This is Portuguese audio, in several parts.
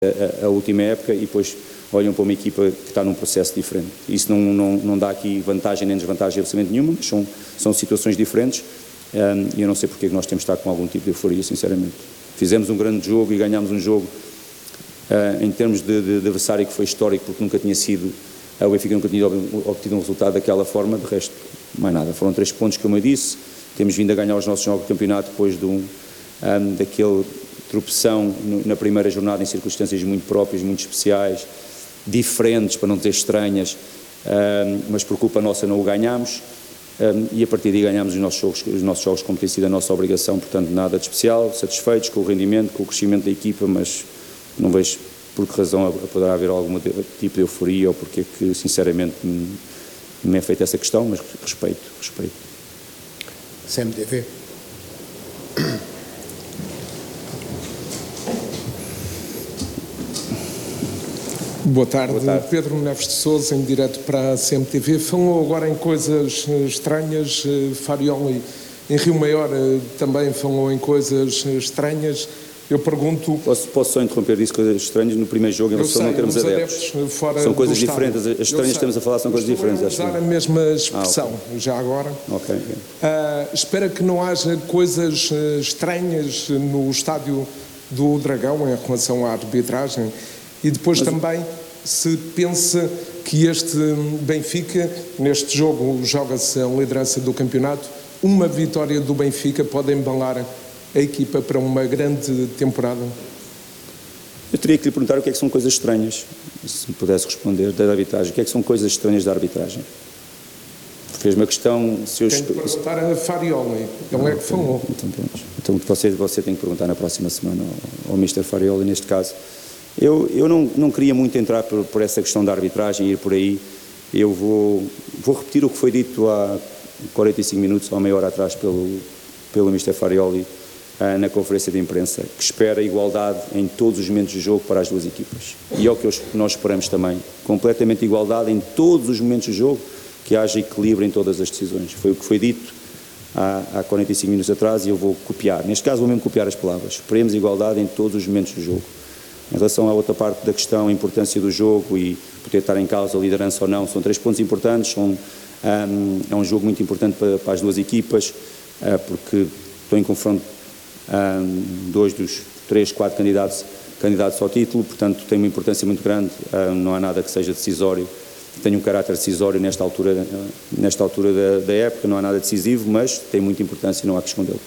a última época e depois olham para uma equipa que está num processo diferente. Isso não dá aqui vantagem nem desvantagem absolutamente nenhuma, mas são situações diferentes e eu não sei porque nós temos de estar com algum tipo de euforia, sinceramente. Fizemos um grande jogo e ganhámos um jogo em termos de adversário que foi histórico, porque nunca tinha sido, o Benfica nunca tinha obtido um resultado daquela forma, de resto, mais nada. Foram 3 pontos, como eu disse, temos vindo a ganhar os nossos jogos de campeonato depois daquele tropeção na primeira jornada em circunstâncias muito próprias, muito especiais, diferentes, para não dizer estranhas, mas por culpa nossa não o ganhámos e a partir daí ganhámos os nossos jogos como tem sido a nossa obrigação, portanto nada de especial, satisfeitos com o rendimento, com o crescimento da equipa, mas não vejo por que razão poderá haver algum tipo de euforia ou porque que sinceramente me é feita essa questão, mas respeito. CMTV. Boa tarde. Pedro Neves de Sousa, em direto para a CMTV. Falou agora em coisas estranhas. Farioli, em Rio Maior, também falou em coisas estranhas. Eu pergunto... Posso só interromper disso, coisas estranhas, no primeiro jogo, em relação a não termos adeptos. São coisas diferentes, as estranhas que estamos a falar são coisas diferentes. Estou a usar a mesma expressão, já agora. Ok. Espera que não haja coisas estranhas no estádio do Dragão em relação à arbitragem. E depois também se pensa que este Benfica, neste jogo, joga-se a liderança do campeonato, uma vitória do Benfica pode embalar a equipa para uma grande temporada? Eu teria que lhe perguntar o que é que são coisas estranhas, se me pudesse responder, da arbitragem. O que é que são coisas estranhas da arbitragem? Fez uma questão... Tem que perguntar a Farioli, ele é que falou. Então você tem que perguntar na próxima semana ao Mr. Farioli, neste caso. Eu não queria muito entrar por essa questão da arbitragem e ir por aí. Eu vou repetir o que foi dito há 45 minutos ou meia hora atrás pelo Mr. Farioli na conferência de imprensa, que espera igualdade em todos os momentos do jogo para as duas equipas. E é o que nós esperamos também. Completamente igualdade em todos os momentos do jogo, que haja equilíbrio em todas as decisões. Foi o que foi dito há 45 minutos atrás e eu vou copiar. Neste caso vou mesmo copiar as palavras. Esperemos igualdade em todos os momentos do jogo. Em relação à outra parte da questão, a importância do jogo e poder estar em causa a liderança ou não, são 3 pontos importantes, é um jogo muito importante para as duas equipas, porque estão em confronto 2 dos 3, 4 candidatos ao título, portanto tem uma importância muito grande, não há nada que seja decisório, tem um caráter decisório nesta altura da época, não há nada decisivo, mas tem muita importância e não há que escondê-lo.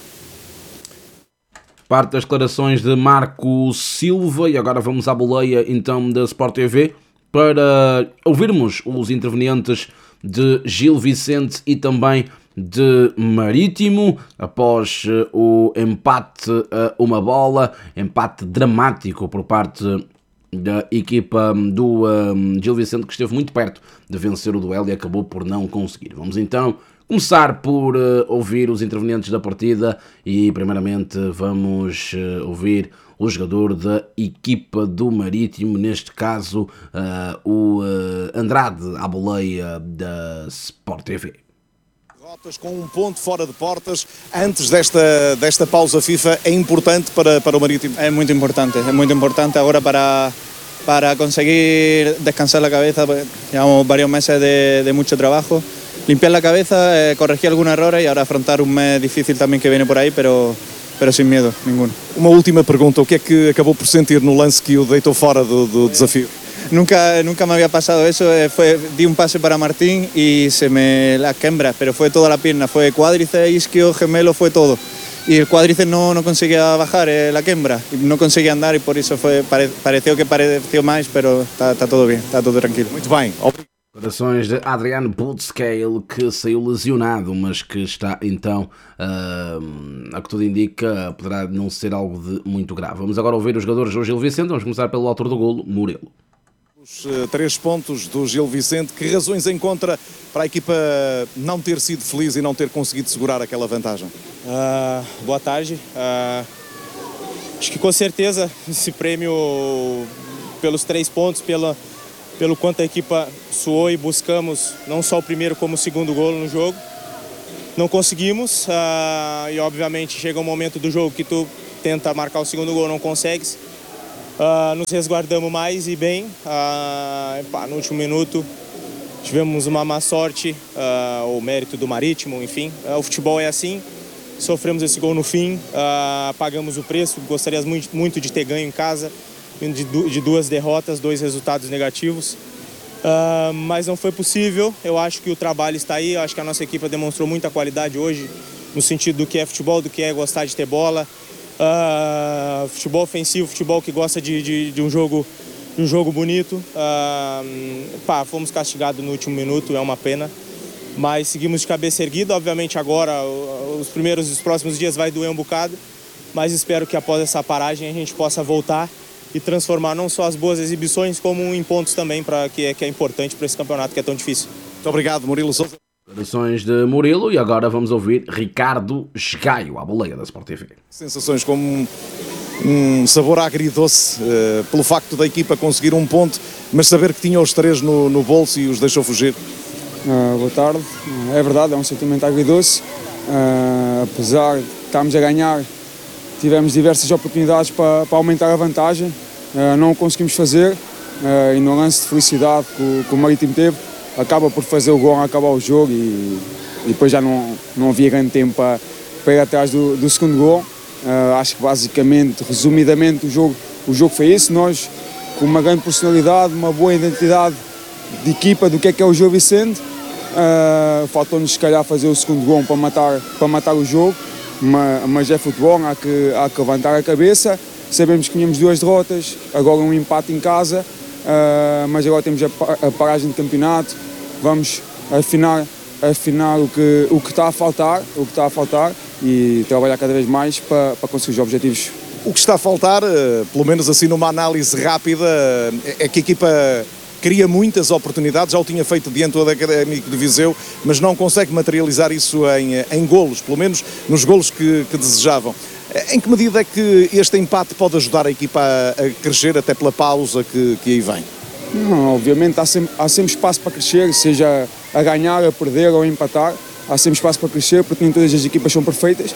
Parte das declarações de Marco Silva e agora vamos à boleia então da Sport TV para ouvirmos os intervenientes de Gil Vicente e também de Marítimo após o empate a uma bola, empate dramático por parte da equipa do Gil Vicente, que esteve muito perto de vencer o duelo e acabou por não conseguir. Vamos então começar por ouvir os intervenientes da partida e primeiramente vamos ouvir o jogador da equipa do Marítimo, neste caso o Andrade, à boleia da Sport TV. Derrotas com um ponto fora de portas antes desta pausa FIFA é importante para o Marítimo? É muito importante agora para conseguir descansar la cabeza. Llevamos varios meses de mucho trabajo. Limpiar la cabeza, corregir algunos errores y ahora afrontar un mes difícil también que viene por ahí, pero sin miedo, ninguno. Uma última pergunta, o que é que acabou por sentir no lance que o deitou fora do desafio? Nunca me había pasado eso, di un pase para Martín y se me la quembra, pero fue toda la pierna, fue cuádriceps, isquio, gemelo, fue todo. Y el cuádriceps no conseguía bajar la quembra, y no conseguía andar y por eso pareció más, pero está todo bien, está todo tranquilo. Muito bem, obrigado. Declarações de Adriano Bootscale, que saiu lesionado, mas que está então, a que tudo indica, poderá não ser algo de muito grave. Vamos agora ouvir os jogadores do Gil Vicente. Vamos começar pelo autor do golo, Murilo. Os 3 pontos do Gil Vicente, que razões encontra para a equipa não ter sido feliz e não ter conseguido segurar aquela vantagem? Boa tarde. Acho que com certeza esse prêmio pelos 3 pontos, pelo quanto a equipa suou e buscamos não só o primeiro como o segundo golo no jogo. Não conseguimos e obviamente chega um momento do jogo que tu tenta marcar o segundo gol, não consegues. nos resguardamos mais e bem. No último minuto tivemos uma má sorte, o mérito do Marítimo, enfim. O futebol é assim, sofremos esse gol no fim, pagamos o preço, gostaríamos muito de ter ganho em casa, de 2 derrotas, 2 resultados negativos. Mas não foi possível. Eu acho que o trabalho está aí, eu acho que a nossa equipe demonstrou muita qualidade hoje, no sentido do que é futebol, do que é gostar de ter bola. Futebol ofensivo, futebol que gosta de um jogo bonito. Fomos castigados no último minuto, é uma pena, mas seguimos de cabeça erguida. Obviamente agora, os próximos dias vai doer um bocado, mas espero que após essa paragem a gente possa voltar e transformar não só as boas exibições, como em pontos também, que é importante para esse campeonato que é tão difícil. Muito obrigado, Murilo Sousa. Declarações de Murilo, e agora vamos ouvir Ricardo Esgaio, à boleia da Sport TV. Sensações como um sabor agridoce pelo facto da equipa conseguir um ponto, mas saber que tinha os 3 no bolso e os deixou fugir. Boa tarde. É verdade, é um sentimento agridoce. Apesar de estarmos a ganhar, tivemos diversas oportunidades para aumentar a vantagem. Não o conseguimos fazer, e no lance de felicidade que o Marítimo teve, acaba por fazer o gol, acabar o jogo, e depois já não havia grande tempo para ir atrás do segundo gol. Acho que basicamente, resumidamente, o jogo foi isso. Nós, com uma grande personalidade, uma boa identidade de equipa do que é o Gil Vicente, faltou-nos se calhar fazer o segundo gol para matar o jogo, mas é futebol, há que levantar a cabeça. Sabemos que tínhamos 2 derrotas, agora um empate em casa, mas agora temos a paragem de campeonato. Vamos afinar o que está a faltar e trabalhar cada vez mais para conseguir os objetivos. O que está a faltar, pelo menos assim numa análise rápida, é que a equipa cria muitas oportunidades, já o tinha feito diante do Académico de Viseu, mas não consegue materializar isso em golos, pelo menos nos golos que desejavam. Em que medida é que este empate pode ajudar a equipa a crescer, até pela pausa que aí vem? Não, obviamente há sempre espaço para crescer, seja a ganhar, a perder ou a empatar. Há sempre espaço para crescer, porque nem todas as equipas são perfeitas.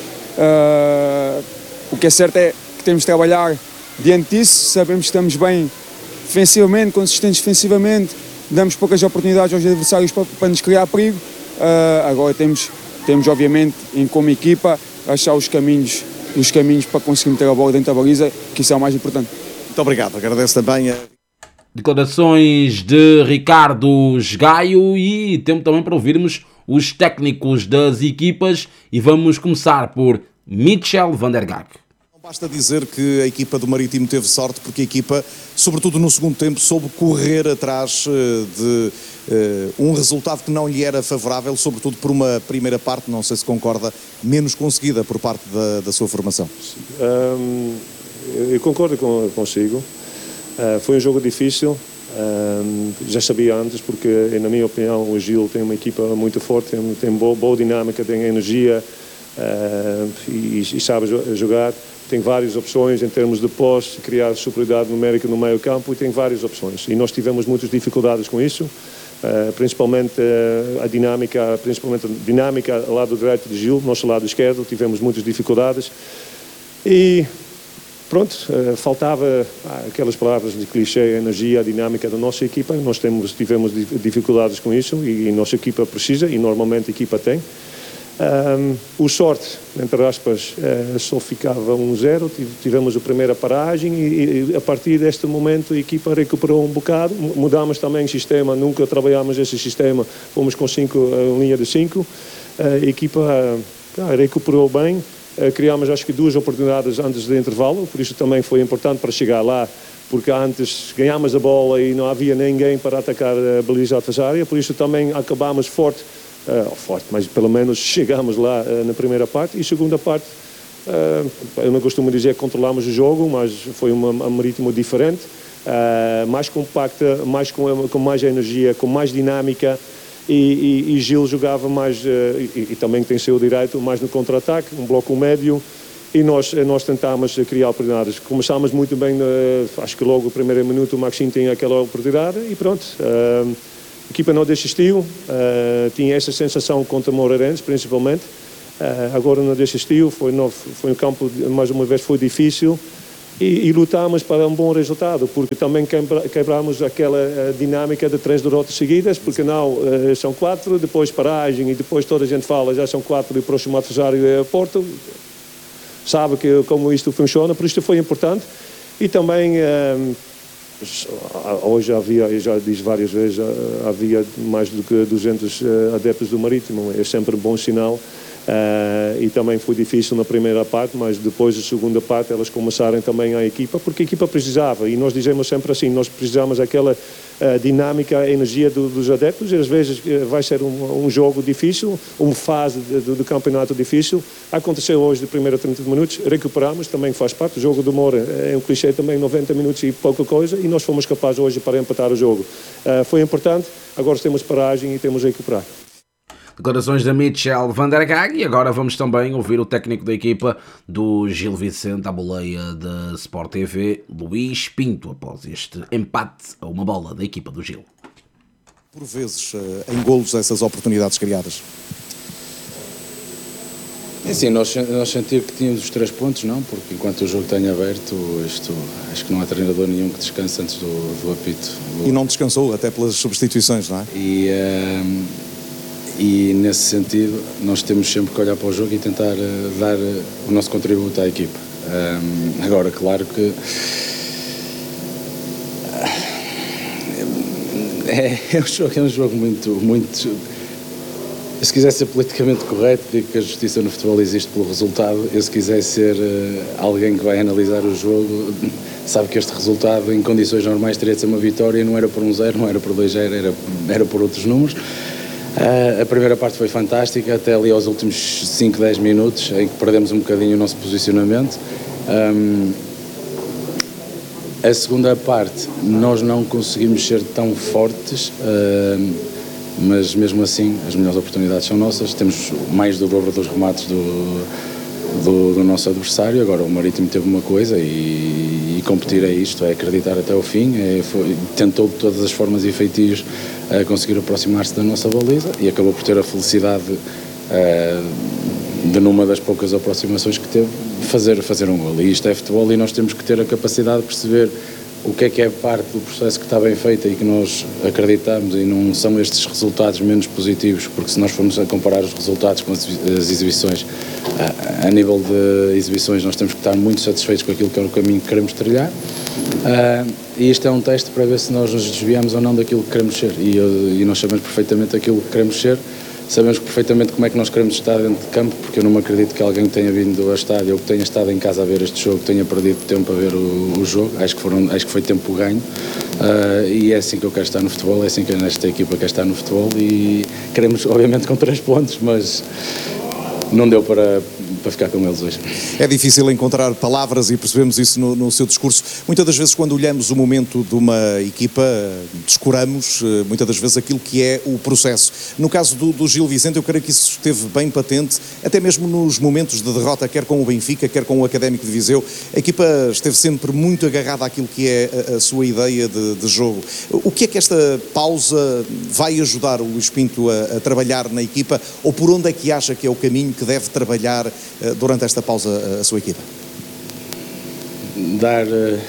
O que é certo é que temos de trabalhar diante disso. Sabemos que estamos bem defensivamente, consistentes defensivamente, damos poucas oportunidades aos adversários para nos criar perigo. Agora temos obviamente, como equipa, achar os caminhos para conseguir meter a bola dentro da baliza, que isso é o mais importante. Muito obrigado, agradeço também Declarações de Ricardo Esgaio, e tempo também para ouvirmos os técnicos das equipas, e vamos começar por Michel van der Gaag. Não basta dizer que a equipa do Marítimo teve sorte, porque a equipa, sobretudo no segundo tempo, soube correr atrás de um resultado que não lhe era favorável, sobretudo por uma primeira parte, não sei se concorda, menos conseguida por parte da sua formação. Eu concordo consigo. Foi um jogo difícil, já sabia antes, porque na minha opinião o Gil tem uma equipa muito forte, tem boa dinâmica, tem energia e sabe jogar, tem várias opções em termos de posse, criar superioridade numérica no meio campo, e tem várias opções, e nós tivemos muitas dificuldades com isso, principalmente a dinâmica ao lado direito de Gil, nosso lado esquerdo, tivemos muitas dificuldades, e pronto, faltava aquelas palavras de clichê, a energia, a dinâmica da nossa equipa. Nós tivemos dificuldades com isso, e a nossa equipa precisa, e normalmente a equipa tem. O sorte, entre aspas, só ficava 1-0, tivemos a primeira paragem, e a partir deste momento a equipa recuperou um bocado. Mudámos também o sistema, nunca trabalhámos esse sistema, fomos com linha de 5, a equipa recuperou bem. Criámos acho que 2 oportunidades antes do intervalo, por isso também foi importante para chegar lá, porque antes ganhámos a bola e não havia ninguém para atacar a baliza adversária, por isso também acabámos forte, mas pelo menos chegámos lá na primeira parte. E segunda parte, eu não costumo dizer que controlámos o jogo, mas foi uma Marítimo diferente, mais compacta, com mais energia, com mais dinâmica. E Gil jogava mais, e também tem seu direito, mais no contra-ataque, um bloco médio, e nós tentámos criar oportunidades. Começámos muito bem, acho que logo no primeiro minuto o Maxime tinha aquela oportunidade, e pronto, a equipa não desistiu, tinha essa sensação contra o Moreirense principalmente, agora não desistiu, foi um campo, mais uma vez foi difícil, e lutamos para um bom resultado, porque também quebramos aquela dinâmica de 3 derrotas seguidas, porque não, são 4, depois paragem e depois toda a gente fala, já são 4 e o próximo adversário é Porto, sabe como isto funciona, por isso foi importante. E também, hoje havia, já disse várias vezes, havia mais do que 200 adeptos do Marítimo, é sempre um bom sinal. E também foi difícil na primeira parte, mas depois da segunda parte elas começaram também a equipa, porque a equipa precisava, e nós dizemos sempre assim, nós precisamos daquela dinâmica, a energia dos adeptos, e às vezes vai ser um jogo difícil, uma fase do campeonato difícil. Aconteceu hoje de primeiro a 30 minutos, recuperamos, também faz parte, o jogo demora, é um clichê também, 90 minutos e pouca coisa, e nós fomos capazes hoje para empatar o jogo. Foi importante, agora temos paragem e temos a recuperar. Declarações da Michel van der Gaag, e agora vamos também ouvir o técnico da equipa do Gil Vicente, à boleia da Sport TV, Luís Pinto, após este empate a uma bola da equipa do Gil. Por vezes, em golos, essas oportunidades criadas? É assim, nós sentimos que tínhamos os 3 pontos, não? Porque enquanto o jogo tem aberto, acho que não há treinador nenhum que descanse antes do apito. E não descansou, até pelas substituições, não é? E nesse sentido nós temos sempre que olhar para o jogo e tentar dar o nosso contributo à equipa. Agora, claro que é um jogo muito... Se quiser ser politicamente correto, digo que a justiça no futebol existe pelo resultado. Se quiser ser alguém que vai analisar o jogo, sabe que este resultado em condições normais teria de ser uma vitória, não era por 1-0, não era por 2-0, era por outros números. A primeira parte foi fantástica, até ali aos últimos 5, 10 minutos, em que perdemos um bocadinho o nosso posicionamento. A segunda parte, nós não conseguimos ser tão fortes, mas mesmo assim as melhores oportunidades são nossas, temos mais do dobro dos remates do nosso adversário. Agora o Marítimo teve uma coisa e competir é isto, é acreditar até o fim, tentou de todas as formas e feitios conseguir aproximar-se da nossa baliza e acabou por ter a felicidade de numa das poucas aproximações que teve, fazer um gol. E isto é futebol e nós temos que ter a capacidade de perceber o que é parte do processo que está bem feito e que nós acreditamos, e não são estes resultados menos positivos, porque se nós formos a comparar os resultados com as exibições, a nível de exibições nós temos que estar muito satisfeitos com aquilo que é o caminho que queremos trilhar, e isto é um teste para ver se nós nos desviamos ou não daquilo que queremos ser, e nós sabemos perfeitamente aquilo que queremos ser. Sabemos perfeitamente como é que nós queremos estar dentro de campo, porque eu não me acredito que alguém que tenha vindo ao estádio ou que tenha estado em casa a ver este jogo tenha perdido tempo a ver o jogo. Acho que foi tempo ganho, e é assim que eu quero estar no futebol, é assim que esta equipa quer estar no futebol, e queremos obviamente com 3 pontos, mas não deu para ficar com eles hoje. É difícil encontrar palavras e percebemos isso no seu discurso. Muitas das vezes, quando olhamos o momento de uma equipa, descuramos muitas das vezes aquilo que é o processo. No caso do Gil Vicente, eu creio que isso esteve bem patente, até mesmo nos momentos de derrota, quer com o Benfica, quer com o Académico de Viseu. A equipa esteve sempre muito agarrada àquilo que é a sua ideia de jogo. O que é que esta pausa vai ajudar o Luís Pinto a trabalhar na equipa, ou por onde é que acha que é o caminho que deve trabalhar durante esta pausa a sua equipa? Dar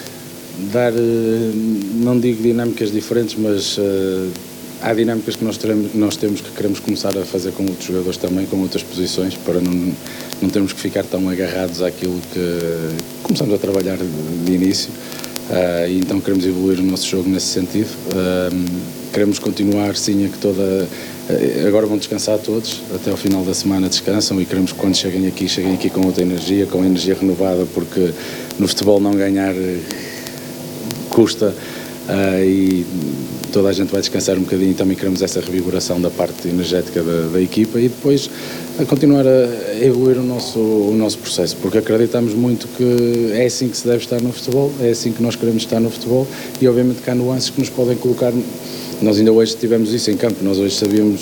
não digo dinâmicas diferentes, mas há dinâmicas que nós temos que queremos começar a fazer com outros jogadores também, com outras posições, para não termos que ficar tão agarrados àquilo que começamos a trabalhar de início, e então queremos evoluir o nosso jogo nesse sentido. Queremos continuar, sim, agora vão descansar todos, até ao final da semana descansam, e queremos que quando cheguem aqui com outra energia, com energia renovada, porque no futebol não ganhar custa, e toda a gente vai descansar um bocadinho, e também queremos essa revigoração da parte energética da equipa, e depois a continuar a evoluir o nosso processo, porque acreditamos muito que é assim que se deve estar no futebol, é assim que nós queremos estar no futebol, e obviamente que há nuances que nos podem colocar. Nós ainda hoje tivemos isso em campo, nós hoje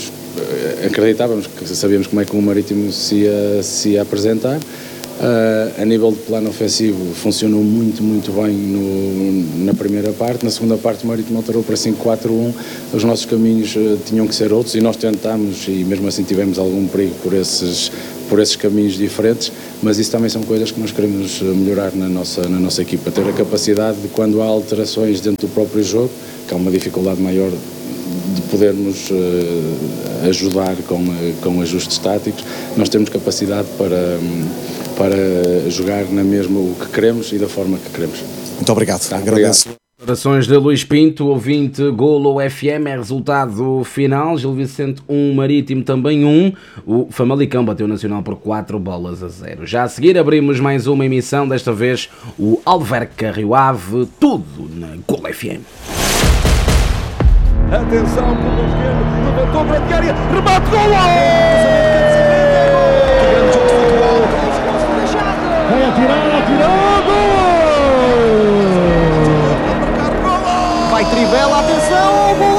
sabíamos como é que o Marítimo se ia apresentar. A nível de plano ofensivo funcionou muito bem na primeira parte. Na segunda parte o Marítimo alterou para 5-4-1, os nossos caminhos tinham que ser outros, e nós tentámos, e mesmo assim tivemos algum perigo por esses caminhos diferentes, mas isso também são coisas que nós queremos melhorar na nossa equipa, ter a capacidade de, quando há alterações dentro do próprio jogo, que há uma dificuldade maior de podermos ajudar com ajustes táticos, nós temos capacidade para jogar na mesma o que queremos e da forma que queremos. Muito obrigado. Agradeço. Declarações de Luís Pinto, ouvinte Golo FM, é resultado final, Gil Vicente 1, Marítimo também 1, o Famalicão bateu o Nacional por 4-0. Já a seguir abrimos mais uma emissão, desta vez o Alverca Rio Ave, tudo na Golo FM. Atenção, pelo esquerdo, levantou para a área, remate, golo! Vai atirar, golo! Vai Trivela, atenção, golo!